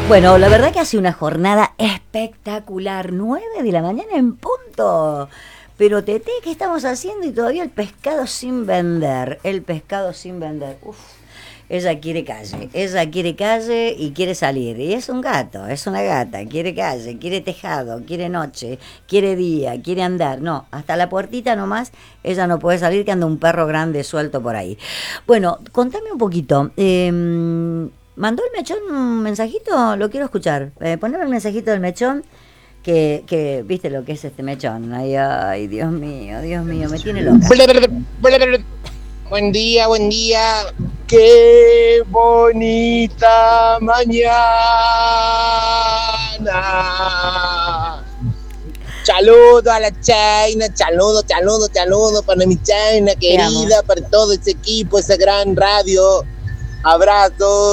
Bueno, la verdad que hace una jornada espectacular, 9 de la mañana en punto. Pero Tete, ¿qué estamos haciendo? Y todavía el pescado sin vender, Uf, ella quiere calle y quiere salir. Y es un gato, es una gata, quiere calle, quiere tejado, quiere noche, quiere día, quiere andar. No, hasta la puertita nomás, ella no puede salir, que anda un perro grande suelto por ahí. Bueno, contame un poquito. ¿Mandó el Mechón un mensajito? Lo quiero escuchar. Poneme el mensajito del Mechón, que viste lo que es este Mechón. Ay, ay, Dios mío, me tiene loca. Buen día. Qué bonita mañana. Saludo a la China, saludo para mi China querida, para todo ese equipo, esa gran radio. Abrazos.